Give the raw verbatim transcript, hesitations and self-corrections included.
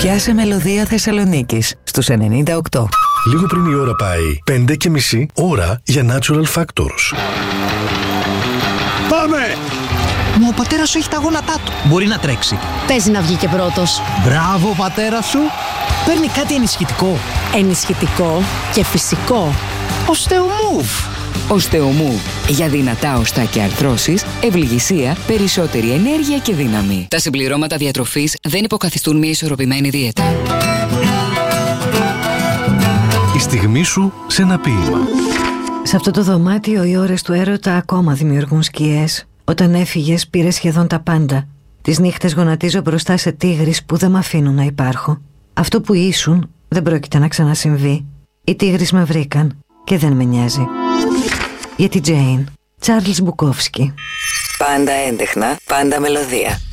Πιάσε μελωδία Θεσσαλονίκης στους ενενήντα οκτώ. Λίγο πριν η ώρα πάει πέντε και μισή, ώρα για Natural Factors. Πάμε! Μα ο πατέρας σου έχει τα γόνατά του. Μπορεί να τρέξει. Παίζει να βγει και πρώτος. Μπράβο, πατέρα σου. Παίρνει κάτι ενισχυτικό. Ενισχυτικό και φυσικό. Osteomove. Osteomove. Για δυνατά οστά και αρθρώσεις, ευληγησία, περισσότερη ενέργεια και δύναμη. Τα συμπληρώματα διατροφής δεν υποκαθιστούν μια ισορροπημένη δίαιτα. Η στιγμή σου σε ένα ποίημα. Σε αυτό το δωμάτιο οι ώρες του έρωτα ακόμα δημιουργούν σκιές. Όταν έφυγες πήρες σχεδόν τα πάντα. Τις νύχτες γονατίζω μπροστά σε τίγρεις που δεν μ' αφήνουν να υπάρχω. Αυτό που ήσουν δεν πρόκειται να ξανασυμβεί. Οι τίγρεις με βρήκαν και δεν με νοιάζει. Για την Τζέιν, Τσάρλς Μπουκόφσκι. Πάντα έντεχνα, πάντα μελωδία.